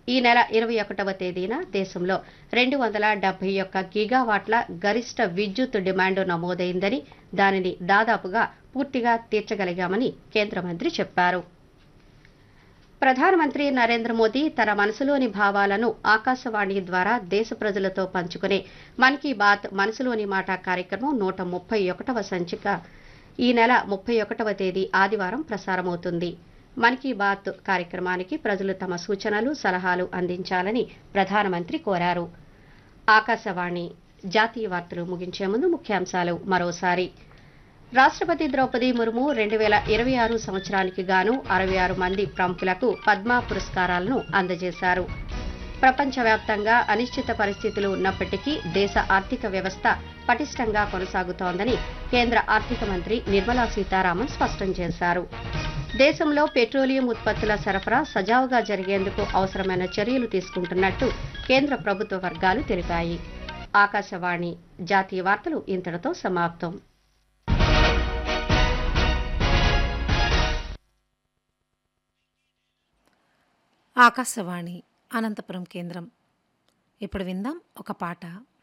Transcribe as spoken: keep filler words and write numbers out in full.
ఈ నెల ఇరవై ఒకటవ తేదీన దేశంలో రెండు వందల డెబ్బై ఒక్క గిగావాట్ల గరిష్ట విద్యుత్ డిమాండ్ నమోదైందని, దానిని దాదాపుగా పూర్తిగా తీర్చగలిగామని కేంద్ర మంత్రి చెప్పారు. ప్రధానమంత్రి నరేంద్ర మోదీ తన మనసులోని భావాలను ఆకాశవాణి ద్వారా దేశ ప్రజలతో పంచుకునే మన్ కీ బాత్ మనసులోని మాట కార్యక్రమం నూట ముప్పై ఒకటవ సంచిక ఈ నెల ముప్పై ఒకటవ తేదీ ఆదివారం ప్రసారమవుతుంది. మన్ కీ బాత్ కార్యక్రమానికి ప్రజలు తమ సూచనలు, సలహాలు అందించాలని ప్రధానమంత్రి కోరారు. ఆకాశవాణి జాతీయ వార్తలు ముగించే ముందు ముఖ్యాంశాలు మరోసారి. రాష్ట్రపతి ద్రౌపది ముర్ము రెండు వేల ఇరవై ఆరు సంవత్సరానికి గాను అరవై ఆరు మంది ప్రముఖులకు పద్మ పురస్కారాలను అందజేశారు. ప్రపంచవ్యాప్తంగా అనిశ్చిత పరిస్థితులు ఉన్నప్పటికీ దేశ ఆర్థిక వ్యవస్థ పటిష్టంగా కొనసాగుతోందని కేంద్ర ఆర్థిక మంత్రి నిర్మలా సీతారామన్ స్పష్టం చేశారు. దేశంలో పెట్రోలియం ఉత్పత్తుల సరఫరా సజావుగా జరిగేందుకు అవసరమైన చర్యలు తీసుకుంటున్నట్టు కేంద్ర ప్రభుత్వ వర్గాలు తెలిపాయి. ఆకాశవాణి జాతీయ వార్తలు ఇంతటితో సమాప్తం. ఆకాశవాణి అనంతపురం కేంద్రం. ఇప్పుడు విందాం ఒక పాట.